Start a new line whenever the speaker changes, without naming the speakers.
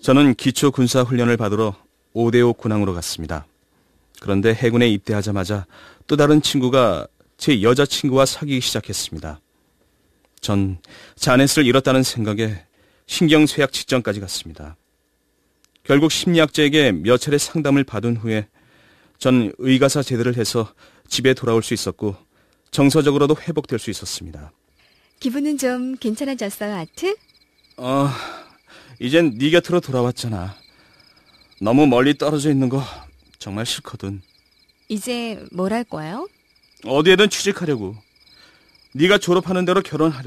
저는 기초 군사 훈련을 받으러 5대5 군항으로 갔습니다. 그런데 해군에 입대하자마자 또 다른 친구가 제 여자친구와 사귀기 시작했습니다. 전 자넷을 잃었다는 생각에 신경쇠약 직전까지 갔습니다. 결국 심리학자에게 몇 차례 상담을 받은 후에 전 의가사 제대를 해서 집에 돌아올 수 있었고 정서적으로도 회복될 수 있었습니다.
기분은 좀 괜찮아졌어요, 아트?
이젠 네 곁으로 돌아왔잖아. 너무 멀리 떨어져 있는 거 정말 싫거든.
이제 뭘 할 거예요?
어디에든 취직하려고. 네가 졸업하는 대로 결혼하려고.